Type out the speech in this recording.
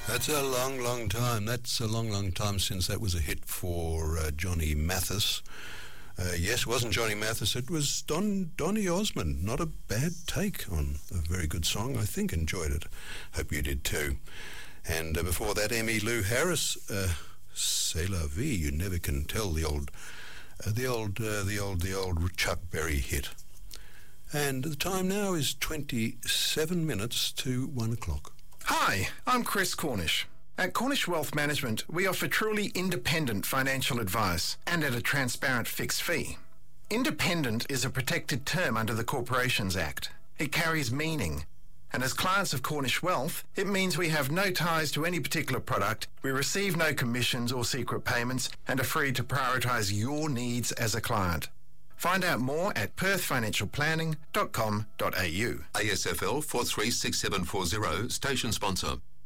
That's a long, long time. That's a long, long time since that was a hit for Johnny Mathis. Yes, it wasn't Johnny Mathis. It was Donny Osmond. Not a bad take on a very good song. I think enjoyed it. Hope you did too. And before that, Emmylou Harris, C'est la vie. You never can tell the old Chuck Berry hit. And the time now is 27 minutes to 1 o'clock. Hi, I'm Chris Cornish. At Cornish Wealth Management, we offer truly independent financial advice and at a transparent fixed fee. Independent is a protected term under the Corporations Act. It carries meaning. And as clients of Cornish Wealth, it means we have no ties to any particular product, we receive no commissions or secret payments, and are free to prioritise your needs as a client. Find out more at perthfinancialplanning.com.au. ASFL 436740, station sponsor.